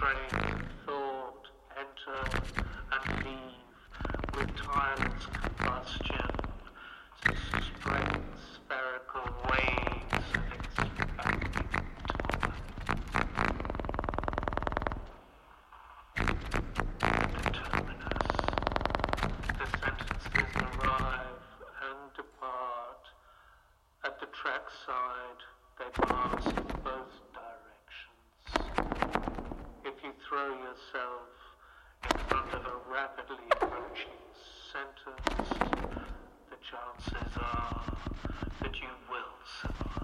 train of thought enter and leave with tireless combustion to spread spherical waves of expanding terminus. The sentences arrive and depart. At the trackside, they pass in both directions. If you throw yourself in front of a rapidly approaching sentence, the chances are that you will survive.